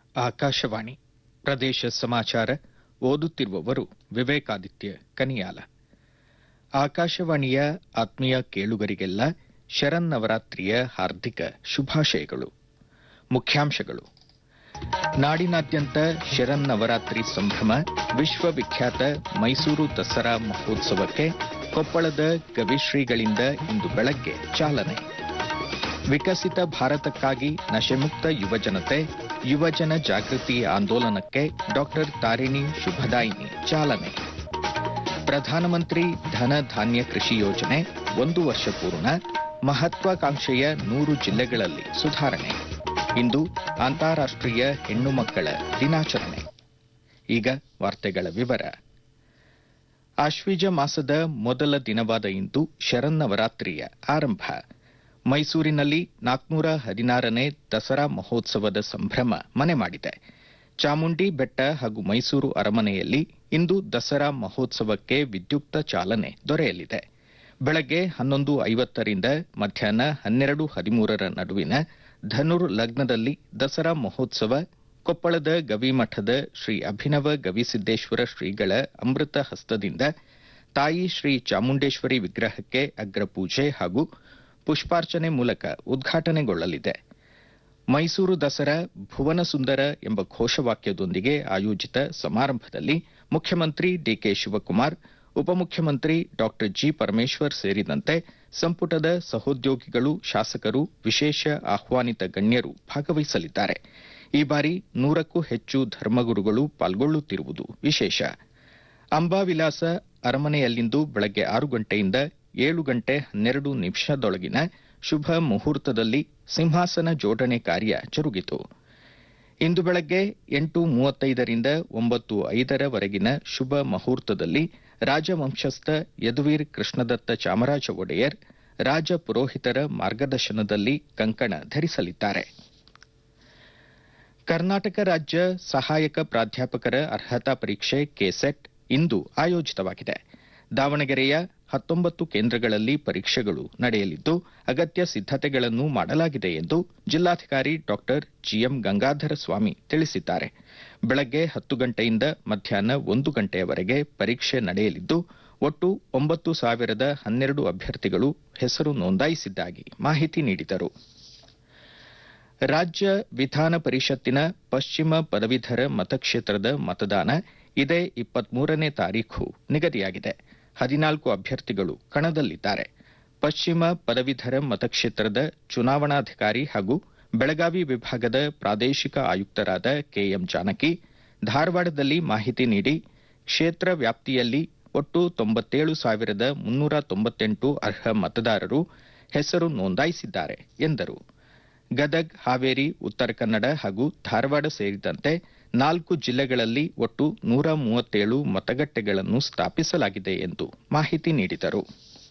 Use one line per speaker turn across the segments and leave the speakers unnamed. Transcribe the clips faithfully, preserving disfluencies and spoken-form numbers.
ಆಕಾಶವಾಣಿ ಪ್ರದೇಶ ಸಮಾಚಾರ ಓದುತ್ತಿರುವವರು ವಿವೇಕಾದಿತ್ಯ ಕನಿಯಾಲ. ಆಕಾಶವಾಣಿಯ ಆತ್ಮೀಯ ಕೇಳುಗರಿಗೆಲ್ಲ ಶರನ್ನವರಾತ್ರಿಯ ಹಾರ್ದಿಕ ಶುಭಾಶಯಗಳು. ಮುಖ್ಯಾಂಶಗಳು: ನಾಡಿನಾದ್ಯಂತ ಶರನ್ನವರಾತ್ರಿ ಸಂಭ್ರಮ. ವಿಶ್ವವಿಖ್ಯಾತ ಮೈಸೂರು ದಸರಾ ಮಹೋತ್ಸವಕ್ಕೆ ಕೊಪ್ಪಳದ ಗವಿಶ್ರೀಗಳಿಂದ ಇಂದು ಬೆಳಗ್ಗೆ ಚಾಲನೆ. ವಿಕಸಿತ ಭಾರತಕ್ಕಾಗಿ ನಶೆಮುಕ್ತ ಯುವಜನತೆ, ಯುವಜನ ಜಾಗೃತಿ ಆಂದೋಲನಕ್ಕೆ ಡಾಕ್ಟರ್ ತಾರಿಣಿ ಶುಭದಾಯಿನಿ ಚಾಲನೆ. ಪ್ರಧಾನಮಂತ್ರಿ ಧನ ಧಾನ್ಯ ಕೃಷಿ ಯೋಜನೆ ಒಂದು ವರ್ಷ ಪೂರ್ಣ. ಮಹತ್ವಾಕಾಂಕ್ಷೆಯ ನೂರು ಜಿಲ್ಲೆಗಳಲ್ಲಿ ಸುಧಾರಣೆ. ಇಂದು ಅಂತಾರಾಷ್ಟ್ರೀಯ ಹೆಣ್ಣು ಮಕ್ಕಳ ದಿನಾಚರಣೆ. ಈಗ ವಾರ್ತೆಗಳ ವಿವರ. ಆಶ್ವೀಜ ಮಾಸದ ಮೊದಲ ದಿನವಾದ ಇಂದು ಶರನ್ನವರಾತ್ರಿಯ ಆರಂಭ. ಮೈಸೂರಿನಲ್ಲಿ ನಾಲ್ಕುನೂರ ಹದಿನಾರನೇ ದಸರಾ ಮಹೋತ್ಸವದ ಸಂಭ್ರಮ ಮನೆ ಮಾಡಿದೆ. ಚಾಮುಂಡಿ ಬೆಟ್ಟ ಹಾಗೂ ಮೈಸೂರು ಅರಮನೆಯಲ್ಲಿ ಇಂದು ದಸರಾ ಮಹೋತ್ಸವಕ್ಕೆ ವಿದ್ಯುಕ್ತ ಚಾಲನೆ ದೊರೆಯಲಿದೆ. ಬೆಳಗ್ಗೆ ಹನ್ನೊಂದು ಐವತ್ತರಿಂದ ಮಧ್ಯಾಹ್ನ ಹನ್ನೆರಡು ಹದಿಮೂರರ ನಡುವಿನ ಧನುರ್ ಲಗ್ನದಲ್ಲಿ ದಸರಾ ಮಹೋತ್ಸವ ಕೊಪ್ಪಳದ ಗವಿಮಠದ ಶ್ರೀ ಅಭಿನವ ಗವಿಸಿದ್ದೇಶ್ವರ ಶ್ರೀಗಳ ಅಮೃತ ಹಸ್ತದಿಂದ ತಾಯಿ ಶ್ರೀ ಚಾಮುಂಡೇಶ್ವರಿ ವಿಗ್ರಹಕ್ಕೆ ಅಗ್ರಪೂಜೆ ಹಾಗೂ ಪುಷ್ಪಾರ್ಚನೆ ಮೂಲಕ ಉದ್ಘಾಟನೆಗೊಳ್ಳಲಿದೆ. ಮೈಸೂರು ದಸರಾ ಭುವನ ಸುಂದರ ಎಂಬ ಘೋಷವಾಕ್ಯದೊಂದಿಗೆ ಆಯೋಜಿತ ಸಮಾರಂಭದಲ್ಲಿ ಮುಖ್ಯಮಂತ್ರಿ ಡಿಕೆ ಶಿವಕುಮಾರ್, ಉಪಮುಖ್ಯಮಂತ್ರಿ ಡಾಕ್ಟರ್ ಜಿ ಪರಮೇಶ್ವರ್ ಸೇರಿದಂತೆ ಸಂಪುಟದ ಸಹೋದ್ಯೋಗಿಗಳು, ಶಾಸಕರು, ವಿಶೇಷ ಆಹ್ವಾನಿತ ಗಣ್ಯರು ಭಾಗವಹಿಸಲಿದ್ದಾರೆ. ಈ ಬಾರಿ ನೂರಕ್ಕೂ ಹೆಚ್ಚು ಧರ್ಮಗುರುಗಳು ಪಾಲ್ಗೊಳ್ಳುತ್ತಿರುವುದು ವಿಶೇಷ. ಅಂಬಾವಿಲಾಸ ಅರಮನೆಯಲ್ಲಿಂದು ಬೆಳಗ್ಗೆ ಆರು ಗಂಟೆಯಿಂದ ಏಳು ಗಂಟೆ ಹನ್ನೆರಡು ನಿಮಿಷದೊಳಗಿನ ಶುಭ ಮುಹೂರ್ತದಲ್ಲಿ ಸಿಂಹಾಸನ ಜೋಡಣೆ ಕಾರ್ಯ ಜರುಗಿತು. ಇಂದು ಬೆಳಗ್ಗೆ ಎಂಟು ಮೂವತ್ತೈದರಿಂದ ಒಂಬತ್ತು ಐದರವರೆಗಿನ ಶುಭ ಮುಹೂರ್ತದಲ್ಲಿ ರಾಜವಂಶಸ್ಥ ಯದುವೀರ್ ಕೃಷ್ಣದತ್ತ ಚಾಮರಾಜ ಒಡೆಯರ್ ರಾಜ ಪುರೋಹಿತರ ಮಾರ್ಗದರ್ಶನದಲ್ಲಿ ಕಂಕಣ ಧರಿಸಲಿದ್ದಾರೆ. ಕರ್ನಾಟಕ ರಾಜ್ಯ ಸಹಾಯಕ ಪ್ರಾಧ್ಯಾಪಕರ ಅರ್ಹತಾ ಪರೀಕ್ಷೆ ಕೆಸೆಟ್ ಇಂದು ಆಯೋಜಿತವಾಗಿದೆ. ದಾವಣಗೆರೆಯ ಹತ್ತೊಂಬತ್ತು ಕೇಂದ್ರಗಳಲ್ಲಿ ಪರೀಕ್ಷೆಗಳು ನಡೆಯಲಿದ್ದು ಅಗತ್ಯ ಸಿದ್ದತೆಗಳನ್ನು ಮಾಡಲಾಗಿದೆ ಎಂದು ಜಿಲ್ಲಾಧಿಕಾರಿ ಡಾಕ್ಟರ್ ಜಿಎಂ ಗಂಗಾಧರ ಸ್ವಾಮಿ ತಿಳಿಸಿದ್ದಾರೆ. ಬೆಳಗ್ಗೆ ಹತ್ತು ಗಂಟೆಯಿಂದ ಮಧ್ಯಾಹ್ನ ಒಂದು ಗಂಟೆಯವರೆಗೆ ಪರೀಕ್ಷೆ ನಡೆಯಲಿದ್ದು ಒಟ್ಟು ಒಂಬತ್ತು ಸಾವಿರದ ಹನ್ನೆರಡು ಅಭ್ಯರ್ಥಿಗಳು ಹೆಸರು ನೋಂದಾಯಿಸಿದ್ದಾಗಿ ಮಾಹಿತಿ ನೀಡಿದರು. ರಾಜ್ಯ ವಿಧಾನ ಪರಿಷತ್ತಿನ ಪಶ್ಚಿಮ ಪದವೀಧರ ಮತಕ್ಷೇತ್ರದ ಮತದಾನ ಇದೇ ಇಪ್ಪತ್ಮೂರನೇ ತಾರೀಖು ನಿಗದಿಯಾಗಿದೆ. ಹದಿನಾಲ್ಕು ಅಭ್ಯರ್ಥಿಗಳು ಕಣದಲ್ಲಿದ್ದಾರೆ. ಪಶ್ಚಿಮ ಪದವೀಧರ ಮತಕ್ಷೇತ್ರದ ಚುನಾವಣಾಧಿಕಾರಿ ಹಾಗೂ ಬೆಳಗಾವಿ ವಿಭಾಗದ ಪ್ರಾದೇಶಿಕ ಆಯುಕ್ತರಾದ ಕೆಎಂ ಜಾನಕಿ ಧಾರವಾಡದಲ್ಲಿ ಮಾಹಿತಿ ನೀಡಿ, ಕ್ಷೇತ್ರ ವ್ಯಾಪ್ತಿಯಲ್ಲಿ ಒಟ್ಟು ತೊಂಬತ್ತೇಳು ಸಾವಿರದ ಮುನ್ನೂರ ತೊಂಬತ್ತೆಂಟು ಅರ್ಹ ಮತದಾರರು ಹೆಸರು ನೋಂದಾಯಿಸಿದ್ದಾರೆ ಎಂದರು. ಗದಗ್, ಹಾವೇರಿ, ಉತ್ತರ ಕನ್ನಡ ಹಾಗೂ ಧಾರವಾಡ ಸೇರಿದಂತೆ ನಾಲ್ಕು ಜಿಲ್ಲೆಗಳಲ್ಲಿ ಒಟ್ಟು ನೂರ ಮೂವತ್ತೇಳು ಮತಗಟ್ಟೆಗಳನ್ನು ಸ್ಥಾಪಿಸಲಾಗಿದೆ ಎಂದು ಮಾಹಿತಿ ನೀಡಿದರು.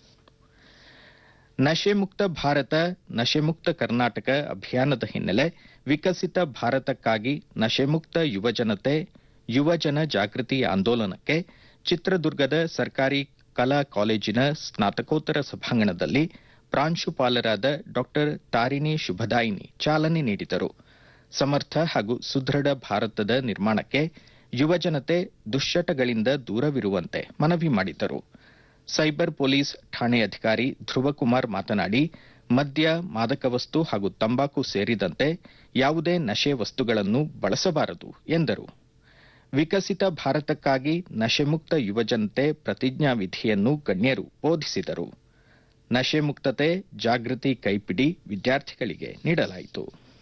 ನಶೆಮುಕ್ತ ಭಾರತ, ನಶೆಮುಕ್ತ ಕರ್ನಾಟಕ ಅಭಿಯಾನದ ಹಿನ್ನೆಲೆ ವಿಕಸಿತ ಭಾರತಕ್ಕಾಗಿ ನಶೆಮುಕ್ತ ಯುವಜನತೆ, ಯುವಜನ ಜಾಗೃತಿ ಆಂದೋಲನಕ್ಕೆ ಚಿತ್ರದುರ್ಗದ ಸರ್ಕಾರಿ ಕಲಾ ಕಾಲೇಜಿನ ಸ್ನಾತಕೋತ್ತರ ಸಭಾಂಗಣದಲ್ಲಿ ಪ್ರಾಂಶುಪಾಲರಾದ ಡಾಕ್ಟರ್ ತಾರಿಣಿ ಶುಭದಾಯಿನಿ ಚಾಲನೆ ನೀಡಿದರು. ಸಮರ್ಥ ಹಾಗೂ ಸುದೃಢ ಭಾರತದ ನಿರ್ಮಾಣಕ್ಕೆ ಯುವಜನತೆ ದುಶ್ಚಟಗಳಿಂದ ದೂರವಿರುವಂತೆ ಮನವಿ ಮಾಡಿದರು. ಸೈಬರ್ ಪೊಲೀಸ್ ಠಾಣೆ ಅಧಿಕಾರಿ ಧ್ರುವಕುಮಾರ್ ಮಾತನಾಡಿ, ಮದ್ಯ, ಮಾದಕ ವಸ್ತು ಹಾಗೂ ತಂಬಾಕು ಸೇರಿದಂತೆ ಯಾವುದೇ ನಶೆ ವಸ್ತುಗಳನ್ನು ಬಳಸಬಾರದು ಎಂದರು. ವಿಕಸಿತ ಭಾರತಕ್ಕಾಗಿ ನಶೆಮುಕ್ತ ಯುವಜನತೆ ಪ್ರತಿಜ್ಞಾವಿಧಿಯನ್ನು ಗಣ್ಯರು ಬೋಧಿಸಿದರು. ನಶೆ ಮುಕ್ತತೆ ಜಾಗೃತಿ ಕೈಪಿಡಿ ವಿದ್ಯಾರ್ಥಿಗಳಿಗೆ ನೀಡಲಾಯಿತು.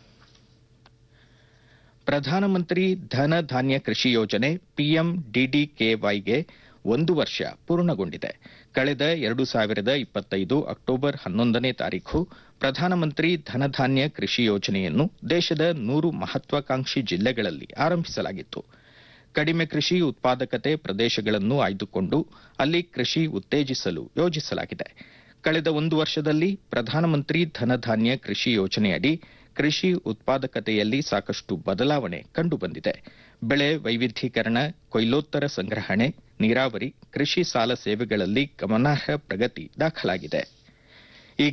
ಪ್ರಧಾನಮಂತ್ರಿ ಧನ ಧಾನ್ಯ ಕೃಷಿ ಯೋಜನೆ ಪಿಎಂ ಡಿಡಿಕೆವೈಗೆ ಒಂದು ವರ್ಷ ಪೂರ್ಣಗೊಂಡಿದೆ. ಕಳೆದ ಎರಡು ಸಾವಿರದ ಇಪ್ಪತ್ತೈದು ಅಕ್ಟೋಬರ್ ಹನ್ನೊಂದನೇ ತಾರೀಖು ಪ್ರಧಾನಮಂತ್ರಿ ಧನಧಾನ್ಯ ಕೃಷಿ ಯೋಜನೆಯನ್ನು ದೇಶದ ನೂರು ಮಹತ್ವಾಕಾಂಕ್ಷಿ ಜಿಲ್ಲೆಗಳಲ್ಲಿ ಆರಂಭಿಸಲಾಗಿತ್ತು. ಕಡಿಮೆ ಕೃಷಿ ಉತ್ಪಾದಕತೆ ಪ್ರದೇಶಗಳನ್ನು ಆಯ್ದುಕೊಂಡು ಅಲ್ಲಿ ಕೃಷಿ ಉತ್ತೇಜಿಸಲು ಯೋಜಿಸಲಾಗಿದೆ. ಕಳೆದ ಒಂದು ವರ್ಷದಲ್ಲಿ ಪ್ರಧಾನಮಂತ್ರಿ ಧನಧಾನ್ಯ ಕೃಷಿ ಯೋಜನೆಯಡಿ ಕೃಷಿ ಉತ್ಪಾದಕತೆಯಲ್ಲಿ ಸಾಕಷ್ಟು ಬದಲಾವಣೆ ಕಂಡುಬಂದಿದೆ. ಬೆಳೆ ವೈವಿಧ್ಯೀಕರಣ, ಕೊಯ್ಲೋತ್ತರ ಸಂಗ್ರಹಣೆ, ನೀರಾವರಿ, ಕೃಷಿ ಸಾಲ ಸೇವೆಗಳಲ್ಲಿ ಗಮನಾರ್ಹ ಪ್ರಗತಿ ದಾಖಲಾಗಿದೆ.